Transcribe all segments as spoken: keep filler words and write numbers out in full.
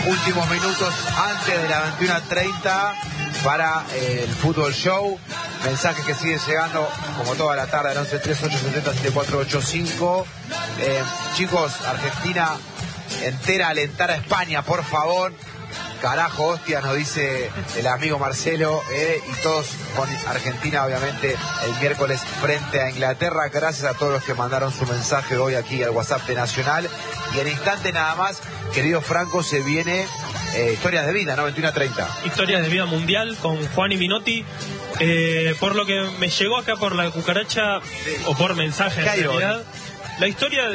últimos minutos antes de las veintiuna treinta para eh, el Fútbol Show. Mensajes que siguen llegando como toda la tarde al once tres ocho siete cero siete cuatro ocho cinco. Eh, chicos, Argentina entera alentar a España, por favor. Carajo, hostia, nos dice el amigo Marcelo, eh, y todos con Argentina, obviamente, el miércoles frente a Inglaterra. Gracias a todos los que mandaron su mensaje hoy aquí al WhatsApp de Nacional. Y en instante nada más, querido Franco, se viene eh, Historias de Vida, ¿no? veintiuna treinta. Historias de Vida Mundial con Juan y Minotti. Eh, por lo que me llegó acá por la cucaracha, sí, o por mensaje en realidad, la historia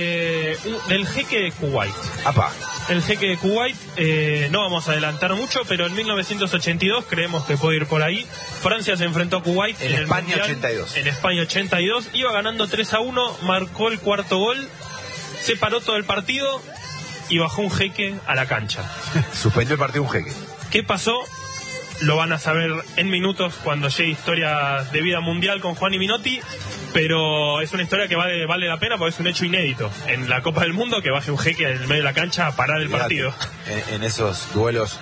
de del jeque de Kuwait. Apá. El jeque de Kuwait, eh, no vamos a adelantar mucho, pero en mil novecientos ochenta y dos, creemos que puede ir por ahí, Francia se enfrentó a Kuwait en, en España mundial, ochenta y dos. En España ochenta y dos, iba ganando tres a uno, marcó el cuarto gol, se paró todo el partido y bajó un jeque a la cancha. Suspendió el partido un jeque. ¿Qué pasó? Lo van a saber en minutos cuando llegue Historia de Vida Mundial con Juan y Minotti, pero es una historia que vale, vale la pena porque es un hecho inédito en la Copa del Mundo, que baje un jeque en el medio de la cancha a parar el partido. En, en esos duelos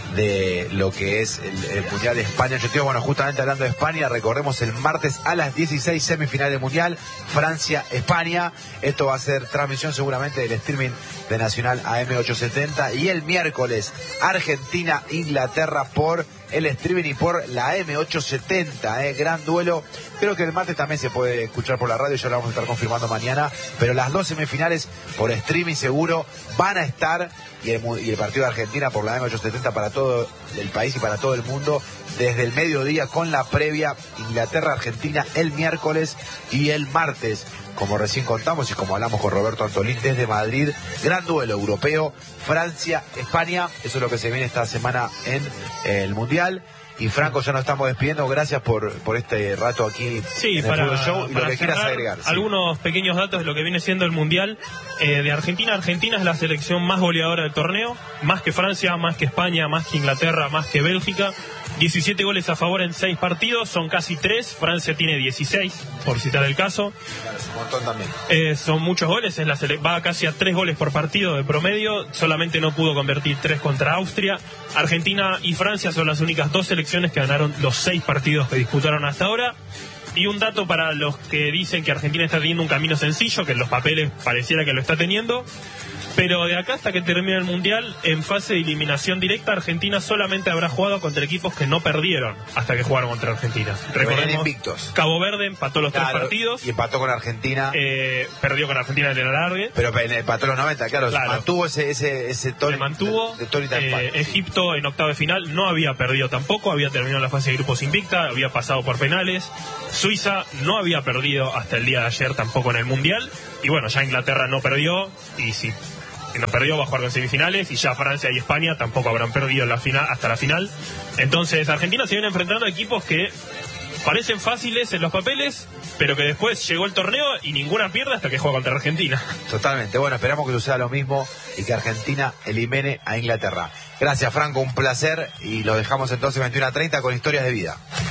de lo que es el, el Mundial de España. Yo estoy, bueno, justamente hablando de España, recordemos el martes a las dieciséis, semifinal del Mundial, Francia-España. Esto va a ser transmisión seguramente del streaming de Nacional A M ochocientos setenta, y el miércoles Argentina-Inglaterra por el streaming y por la A M ochocientos setenta, eh, gran duelo. Creo que el martes también se puede escuchar por la radio, ya lo vamos a estar confirmando mañana, pero las dos semifinales por streaming seguro van a estar, y el, y el partido de Argentina por la A M ochocientos setenta para todo el país y para todo el mundo desde el mediodía, con la previa Inglaterra-Argentina el miércoles, y el martes, como recién contamos y como hablamos con Roberto Antolín desde Madrid, gran duelo europeo, Francia-España. Eso es lo que se viene esta semana en eh, el Mundial. Y Franco, ya nos estamos despidiendo. Gracias por, por este rato aquí, sí, en para, el Fútbol Show, y lo que quieras agregar. Sí. Algunos pequeños datos de lo que viene siendo el Mundial eh, de Argentina. Argentina es la selección más goleadora del torneo, más que Francia, más que España, más que Inglaterra, más que Bélgica. diecisiete goles a favor en seis partidos, son casi tres. Francia tiene dieciséis, por citar el caso. Claro, es un montón también. Eh, son muchos goles, es la sele- va casi a tres goles por partido de promedio. Solamente no pudo convertir tres contra Austria. Argentina y Francia son las únicas dos selecciones que ganaron los seis partidos que disputaron hasta ahora. Y un dato para los que dicen que Argentina está teniendo un camino sencillo, que en los papeles pareciera que lo está teniendo, pero de acá hasta que termine el Mundial, en fase de eliminación directa, Argentina solamente habrá jugado contra equipos que no perdieron hasta que jugaron contra Argentina. Recordemos, invictos. Cabo Verde empató los claro, tres partidos. Y empató con Argentina. Eh, perdió con Argentina en el alargue. Pero empató los noventa, claro. claro. Mantuvo ese, ese, ese tono. Se mantuvo. De, de eh, Egipto en octavo de final no había perdido tampoco, había terminado la fase de grupos invicta, había pasado por penales. Suiza no había perdido hasta el día de ayer tampoco en el Mundial. Y bueno, ya Inglaterra no perdió, y si no perdió va a jugar con semifinales, y ya Francia y España tampoco habrán perdido la final, hasta la final. Entonces Argentina se viene enfrentando a equipos que parecen fáciles en los papeles, pero que después llegó el torneo y ninguna pierde hasta que juega contra Argentina. Totalmente. Bueno, esperamos que suceda lo mismo y que Argentina elimine a Inglaterra. Gracias, Franco, un placer, y lo dejamos entonces veintiuna treinta con Historias de Vida.